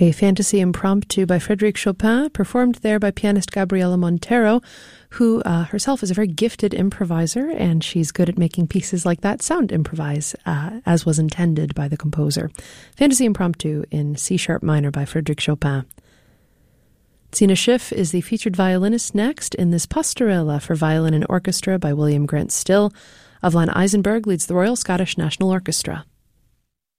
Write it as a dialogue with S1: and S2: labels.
S1: A fantasy impromptu by Frédéric Chopin, performed there by pianist Gabriela Montero, who herself is a very gifted improviser, and she's good at making pieces like that sound improvise, as was intended by the composer. Fantasy impromptu in C-sharp minor by Frédéric Chopin. Sina Schiff is the featured violinist next in this Pastorella for violin and orchestra by William Grant Still. Avlan Eisenberg leads the Royal Scottish National Orchestra.